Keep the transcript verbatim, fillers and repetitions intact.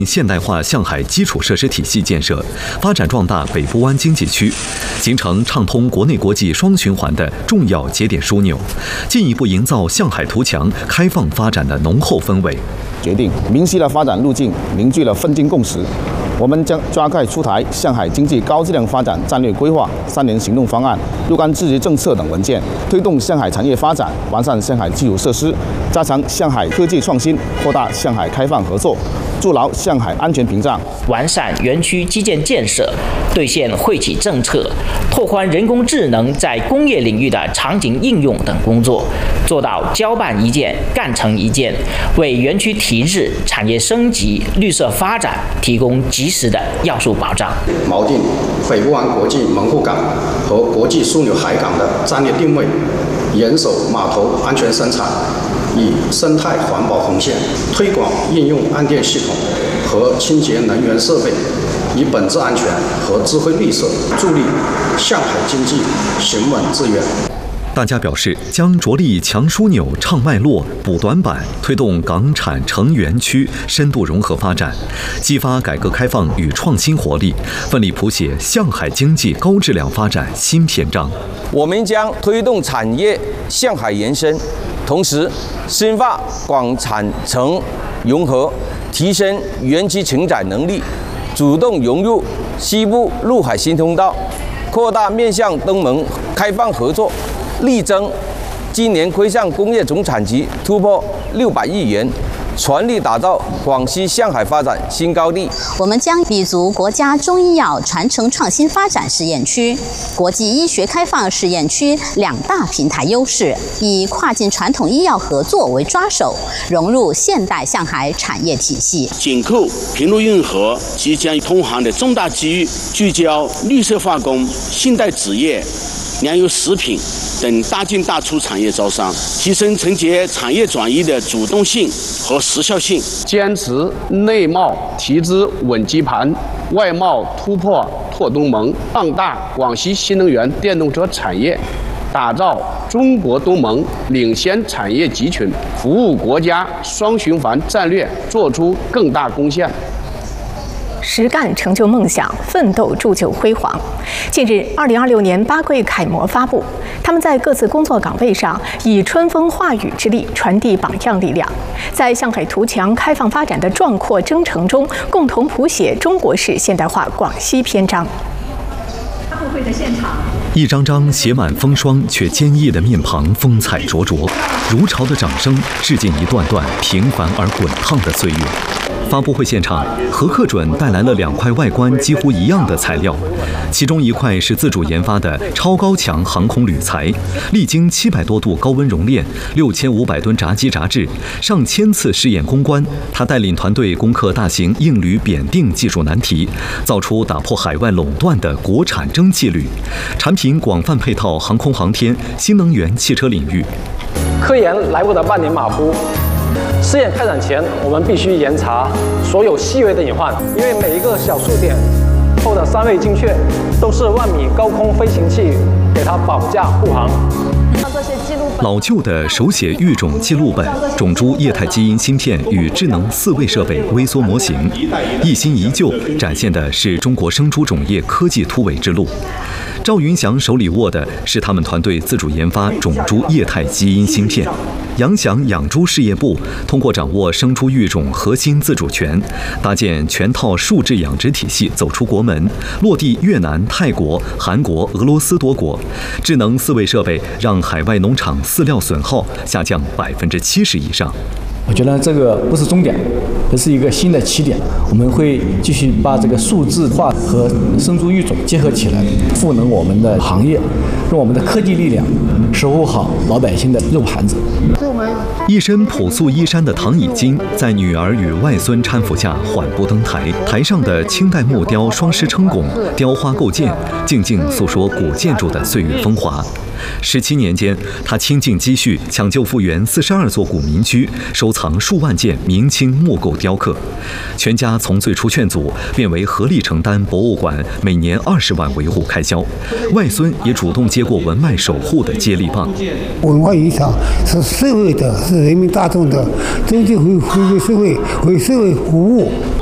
现代化向海基础设施体系建设，发展壮大北部湾经济区，形成畅通国内国际双循环的重要节点枢纽，进一步营造向海图强、开放发展的浓厚氛围。 决定明晰了发展路径，凝聚了分金共识。我们将加快出台向海经济高质量发展战略规划、三年行动方案、若干支持政策等文件，推动向海产业发展，完善向海基础设施，加强向海科技创新，扩大向海开放合作，筑牢向海安全屏障， 完善园区基建建设，兑现惠企政策，拓宽人工智能在工业领域的场景应用等工作，做到交办一件、干成一件，为园区提质、产业升级、绿色发展提供及时的要素保障。 锚定北部湾国际门户港和国际枢纽海港的战略定位，严守码头安全生产，以生态环保红线推广应用岸电系统和清洁能源设备，以本质安全和智慧绿色助力向海经济行稳致远。 大家表示，将着力强枢纽、畅脉络、补短板，推动港产成园区深度融合发展，激发改革开放与创新活力，奋力谱写向海经济高质量发展新篇章。 我们将推动产业向海延伸，同时深化广产城融合，提升园区承载能力，主动融入西部陆海新通道，扩大面向东盟开放合作，力争今年规上工业总产值突破六百亿元，全力打造广西向海发展新高地。 我们将立足国家中医药传承创新发展试验区、国际医学开放试验区两大平台优势，以跨境传统医药合作为抓手，融入现代向海产业体系， 紧扣平陆运河即将通航的重大机遇，聚焦绿色化工、现代纸业、粮油食品等大进大出产业招商，提升承接产业转移的主动性和时效性， 坚持内贸提质稳基盘，外贸突破拓东盟，放大广西新能源电动车产业，打造中国东盟领先产业集群，服务国家双循环战略做出更大贡献。 实干成就梦想，奋斗铸就辉煌。近日，二零二六年八桂楷模发布，他们在各自工作岗位上以春风化雨之力传递榜样力量，在向海图强、开放发展的壮阔征程中，共同谱写中国式现代化广西篇章。 发布会的现场，一张张写满风霜却坚毅的面庞，风采灼灼，如潮的掌声致敬一段段平凡而滚烫的岁月。发布会现场，何克准带来了两块外观几乎一样的材料，其中一块是自主研发的超高强航空铝材，历经七百多度高温熔炼，六千五百吨炸机炸制，上千次试验攻关。他带领团队攻克大型硬铝扁锭技术难题，造出打破海外垄断的国产蒸汽铝，产品广泛配套航空航天、新能源汽车领域。 科研来不得半年马虎。试验开展前，我们必须严查所有细微的隐患，因为每一个小数点后的三位精确，都是万米高空飞行器给它保驾护航。 老旧的手写育种记录本、种猪液态基因芯片与智能饲喂设备微缩模型，一新一旧，展现的是中国生猪种业科技突围之路。赵云祥手里握的是他们团队自主研发种猪液态基因芯片。杨翔养猪事业部通过掌握生猪育种核心自主权，搭建全套数字养殖体系，走出国门，落地越南、泰国、韩国、俄罗斯多国。智能饲喂设备让海外农场饲料损耗下降百分之七十以上。 我觉得这个不是终点，这是一个新的起点。我们会继续把这个数字化和生猪育种结合起来，赋能我们的行业，用我们的科技力量守护好老百姓的肉盘子。 一身朴素衣衫的唐以金，在女儿与外孙搀扶下缓步登台，台上的清代木雕双狮称拱、雕花构件，静静诉说古建筑的岁月风华。十七年间，他倾尽积蓄抢救复原四十二座古民居，收藏数万件明清木构雕刻。全家从最初劝阻变为合力承担博物馆每年二十万维护开销，外孙也主动接过文脉守护的接力棒。 文化遗产是社会的，是人民大众的，终究会回归社会，为社会服务。